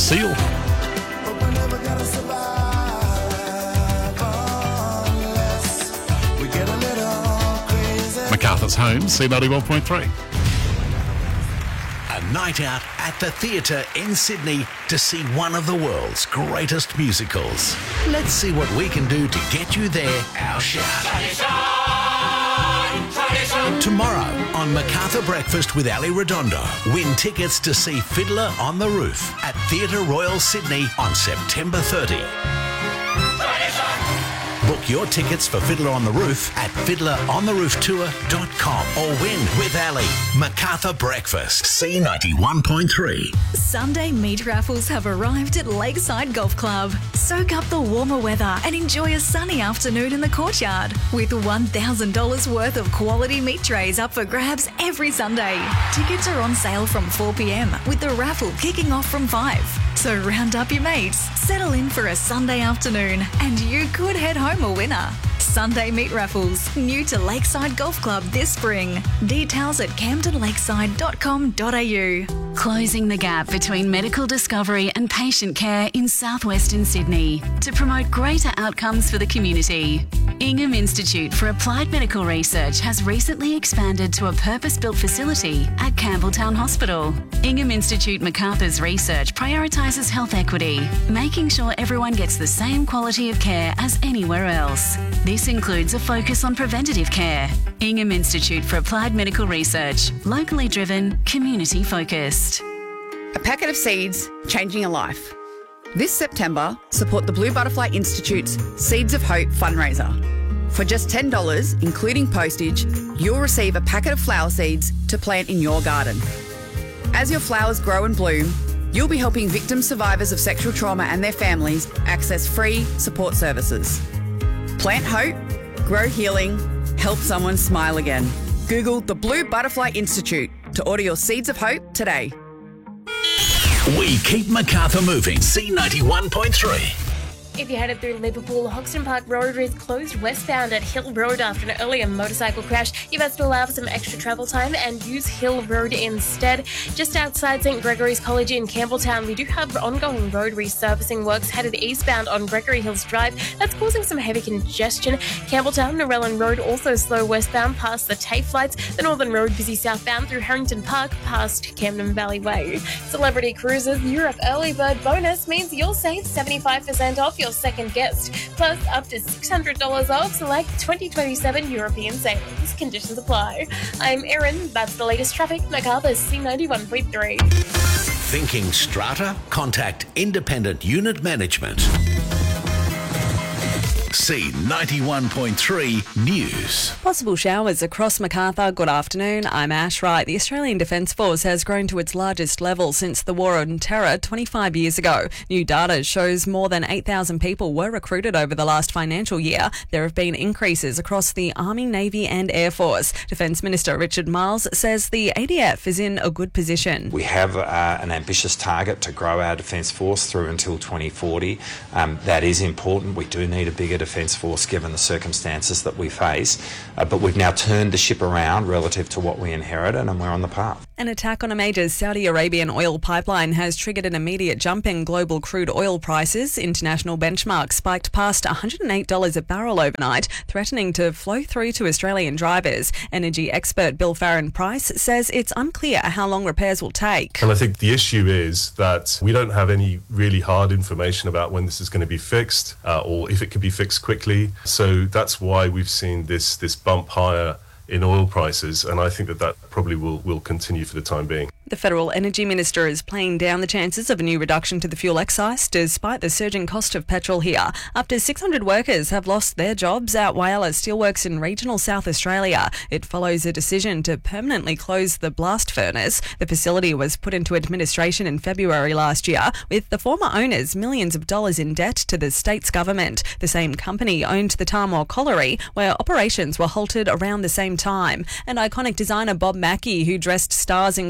Seal. MacArthur's home, C91.3. A night out at the theatre in Sydney to see one of the world's greatest musicals. Let's see what we can do to get you there. Our shout. Tomorrow on MacArthur Breakfast with Ali Redondo, win tickets to see Fiddler on the Roof at Theatre Royal Sydney on September 30. Book your tickets for Fiddler on the Roof at fiddlerontherooftour.com or win with Ali. MacArthur Breakfast, C91.3. Sunday meat raffles have arrived at Lakeside Golf Club. Soak up the warmer weather and enjoy a sunny afternoon in the courtyard with $1,000 worth of quality meat trays up for grabs every Sunday. Tickets are on sale from 4 p.m. with the raffle kicking off from 5. So round up your mates, settle in for a Sunday afternoon, and you could head home a winner. Sunday meat raffles, new to Lakeside Golf Club this spring. Details at camdenlakeside.com.au. Closing the gap between medical discovery and patient care in southwestern Sydney to promote greater outcomes for the community. Ingham Institute for Applied Medical Research has recently expanded to a purpose-built facility at Campbelltown Hospital. Ingham Institute MacArthur's research prioritises health equity, making sure everyone gets the same quality of care as anywhere else. This includes a focus on preventative care. Ingham Institute for Applied Medical Research, locally driven, community focused. A packet of seeds, changing a life. This September, support the Blue Butterfly Institute's Seeds of Hope fundraiser. For just $10, including postage, you'll receive a packet of flower seeds to plant in your garden. As your flowers grow and bloom, you'll be helping victim survivors of sexual trauma and their families access free support services. Plant hope, grow healing, help someone smile again. Google the Blue Butterfly Institute to order your Seeds of Hope today. We keep MacArthur moving. C91.3. If you're headed through Liverpool, Hoxton Park Road is closed westbound at Hill Road after an earlier motorcycle crash. You've had to allow for some extra travel time and use Hill Road instead. Just outside St Gregory's College in Campbelltown, we do have ongoing road resurfacing works headed eastbound on Gregory Hills Drive. That's causing some heavy congestion. Campbelltown, Narellan Road also slow westbound past the TAFE lights. The Northern Road busy southbound through Harrington Park past Camden Valley Way. Celebrity Cruises Europe Early Bird Bonus means you'll save 75% off your second guest, plus up to $600 off select 2027 European sailings. Conditions apply. I'm Erin. That's the latest traffic. MacArthur's C91.3. Thinking strata? Contact Independent Unit Management. C91.3 News. Possible showers across MacArthur. Good afternoon. I'm Ash Wright. The Australian Defence Force has grown to its largest level since the War on Terror 25 years ago. New data shows more than 8,000 people were recruited over the last financial year. There have been increases across the Army, Navy and Air Force. Defence Minister Richard Marles says the ADF is in a good position. We have an ambitious target to grow our Defence Force through until 2040. That is important. We do need a bigger Defence Force given the circumstances that we face, but we've now turned the ship around relative to what we inherited and we're on the path. An attack on a major Saudi Arabian oil pipeline has triggered an immediate jump in global crude oil prices. International benchmarks spiked past $108 a barrel overnight, threatening to flow through to Australian drivers. Energy expert Bill Farron-Price says it's unclear how long repairs will take. And I think the issue is that we don't have any really hard information about when this is going to be fixed or if it can be fixed quickly. So that's why we've seen this bump higher in oil prices, and I think that probably will continue for the time being. The Federal Energy Minister is playing down the chances of a new reduction to the fuel excise despite the surging cost of petrol here. Up to 600 workers have lost their jobs at Whyalla Steelworks in regional South Australia. It follows a decision to permanently close the blast furnace. The facility was put into administration in February last year, with the former owners millions of dollars in debt to the state's government. The same company owned the Tamworth Colliery, where operations were halted around the same time. And iconic designer Bob Mackie, who dressed stars including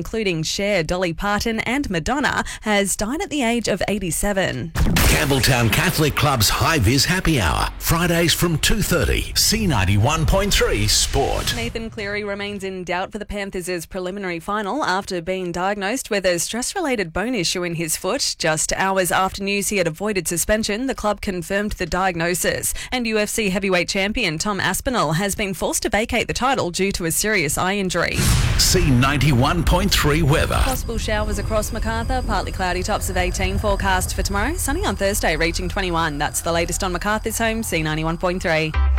Cher, Dolly Parton and Madonna, has died at the age of 87. Campbelltown Catholic Club's High Vis Happy Hour, Fridays from 2:30. C91.3 Sport. Nathan Cleary remains in doubt for the Panthers' preliminary final after being diagnosed with a stress-related bone issue in his foot. Just hours after news he had avoided suspension, the club confirmed the diagnosis. And UFC heavyweight champion Tom Aspinall has been forced to vacate the title due to a serious eye injury. C91.3 weather. Possible showers across Macarthur, partly cloudy, tops of 18 forecast for tomorrow. Sunny on Thursday, reaching 21. That's the latest on Macarthur's home, C91.3.